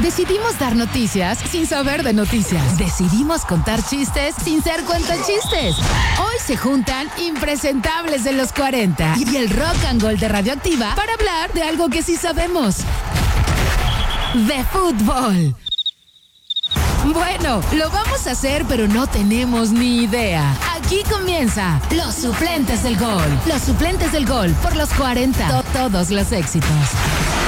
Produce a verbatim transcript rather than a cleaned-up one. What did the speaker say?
Decidimos dar noticias sin saber de noticias. Decidimos contar chistes sin ser cuentachistes. Hoy se juntan impresentables de los cuarenta y el rock and roll de Radioactiva para hablar de algo que sí sabemos. De fútbol. Bueno, lo vamos a hacer, pero no tenemos ni idea. Aquí comienza Los Suplentes del Gol. Los Suplentes del Gol por los cuarenta. To- todos los éxitos.